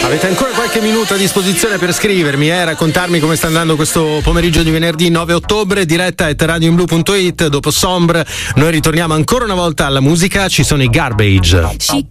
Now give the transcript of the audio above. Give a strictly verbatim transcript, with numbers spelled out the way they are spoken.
Avete ancora qualche minuto a disposizione per scrivermi e eh, raccontarmi come sta andando questo pomeriggio di venerdì nove ottobre, diretta at radioinblu punto it. Dopo Sombre noi ritorniamo ancora una volta alla musica, ci sono i Garbage.